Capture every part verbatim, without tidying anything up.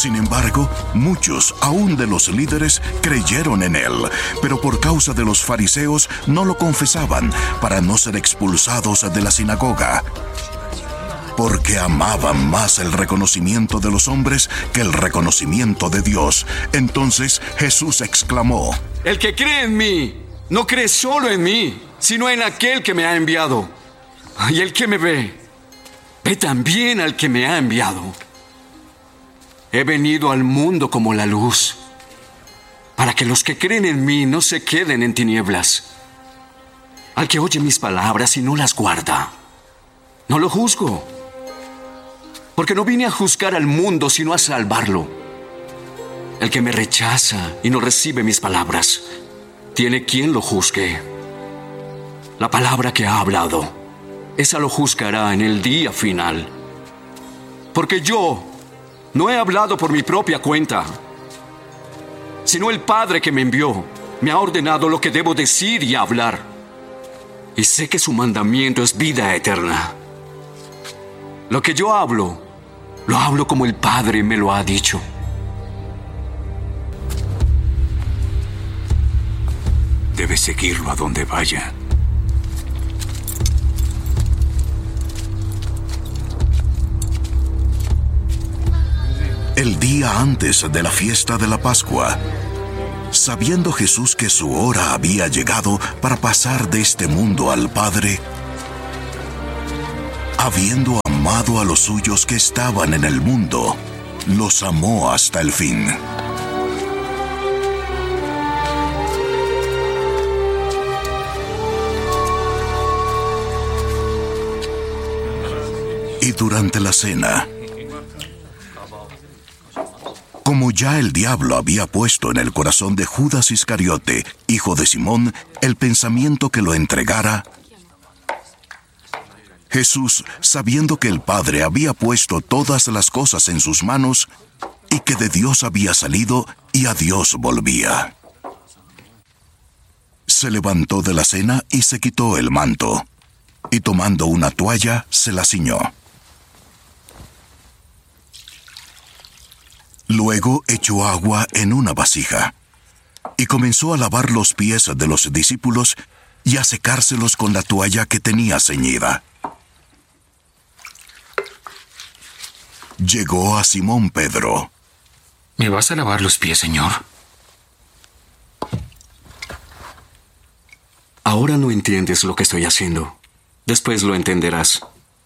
Sin embargo, muchos, aún de los líderes, creyeron en él, pero por causa de los fariseos no lo confesaban para no ser expulsados de la sinagoga. Porque amaban más el reconocimiento de los hombres que el reconocimiento de Dios. Entonces Jesús exclamó: El que cree en mí, no cree solo en mí, sino en aquel que me ha enviado. Y el que me ve, ve también al que me ha enviado. He venido al mundo como la luz, para que los que creen en mí no se queden en tinieblas. Al que oye mis palabras y no las guarda, no lo juzgo, porque no vine a juzgar al mundo, sino a salvarlo. El que me rechaza y no recibe mis palabras, tiene quien lo juzgue. La palabra que ha hablado, esa lo juzgará en el día final. Porque yo no he hablado por mi propia cuenta, sino el Padre que me envió me ha ordenado lo que debo decir y hablar. Y sé que su mandamiento es vida eterna. Lo que yo hablo, lo hablo como el Padre me lo ha dicho. Debes seguirlo a donde vaya. El día antes de la fiesta de la Pascua, sabiendo Jesús que su hora había llegado para pasar de este mundo al Padre, habiendo amado a los suyos que estaban en el mundo, los amó hasta el fin. Y durante la cena, como ya el diablo había puesto en el corazón de Judas Iscariote, hijo de Simón, el pensamiento que lo entregara, Jesús, sabiendo que el Padre había puesto todas las cosas en sus manos y que de Dios había salido y a Dios volvía, se levantó de la cena y se quitó el manto, y tomando una toalla se la ciñó. Luego echó agua en una vasija y comenzó a lavar los pies de los discípulos y a secárselos con la toalla que tenía ceñida. Llegó a Simón Pedro. ¿Me vas a lavar los pies, Señor? Ahora no entiendes lo que estoy haciendo. Después lo entenderás.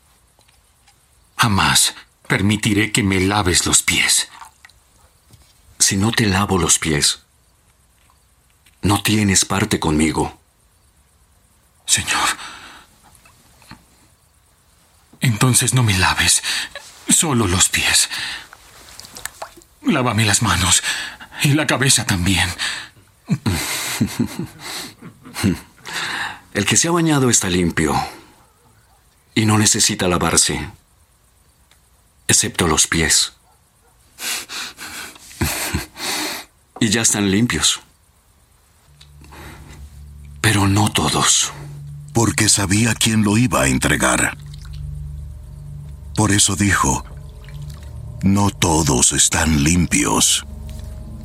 Jamás permitiré que me laves los pies. Si no te lavo los pies, no tienes parte conmigo. Señor, entonces no me laves, solo los pies. Lávame las manos y la cabeza también. El que se ha bañado está limpio y no necesita lavarse, excepto los pies. Y ya están limpios. Pero no todos. Porque sabía quién lo iba a entregar. Por eso dijo: no todos están limpios.